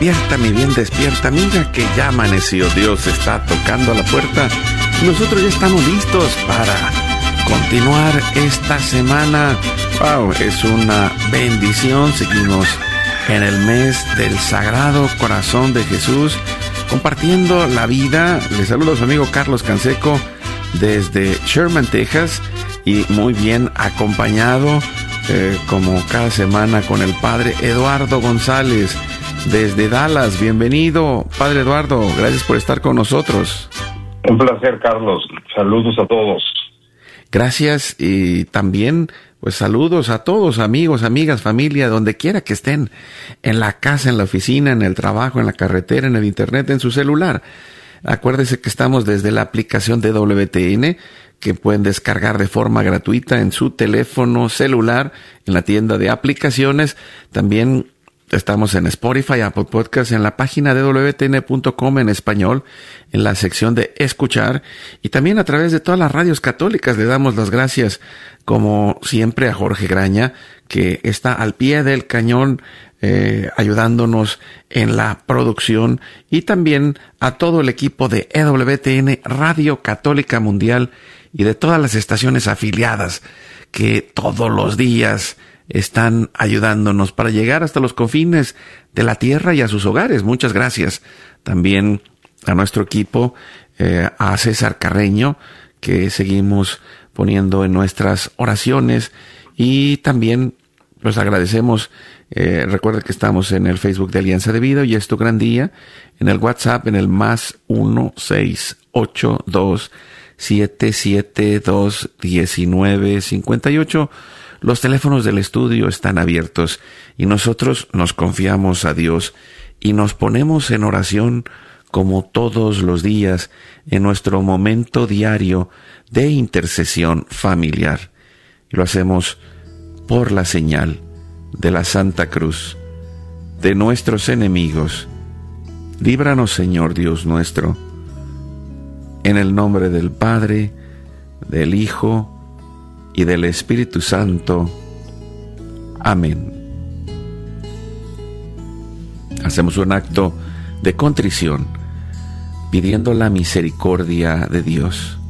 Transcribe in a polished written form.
Despierta, mi bien, despierta. Mira que ya amaneció. Dios está tocando a la puerta. Nosotros ya estamos listos para continuar esta semana. Wow, es una bendición. Seguimos en el mes del Sagrado Corazón de Jesús, compartiendo la vida. Les saludo a su amigo Carlos Canseco desde Sherman, Texas, y muy bien acompañado como cada semana con el Padre Eduardo González desde Dallas. Bienvenido, Padre Eduardo, gracias por estar con nosotros. Un placer, Carlos. Saludos a todos. Gracias, y también pues saludos a todos, amigos, amigas, familia, donde quiera que estén, en la casa, en la oficina, en el trabajo, en la carretera, en el internet, en su celular. Acuérdese que estamos desde la aplicación de WTN, que pueden descargar de forma gratuita en su teléfono celular, en la tienda de aplicaciones. También estamos en Spotify, Apple Podcasts, en la página de WTN.com en español, en la sección de escuchar, y también a través de todas las radios católicas. Le damos las gracias, como siempre, a Jorge Graña, que está al pie del cañón, ayudándonos en la producción, y también a todo el equipo de EWTN Radio Católica Mundial y de todas las estaciones afiliadas que todos los días están ayudándonos para llegar hasta los confines de la tierra y a sus hogares. Muchas gracias. También a nuestro equipo, a César Carreño, que seguimos poniendo en nuestras oraciones, y también pues agradecemos. Recuerda que estamos en el Facebook de Alianza de Vida y Es Tu Gran Día, en el WhatsApp en el más 1-682-772-1958. Los teléfonos del estudio están abiertos y nosotros nos confiamos a Dios y nos ponemos en oración como todos los días en nuestro momento diario de intercesión familiar. Y lo hacemos por la señal de la Santa Cruz de nuestros enemigos. Líbranos, Señor Dios nuestro, en el nombre del Padre, del Hijo y del Espíritu Santo. Amén. Hacemos un acto de contrición, pidiendo la misericordia de Dios.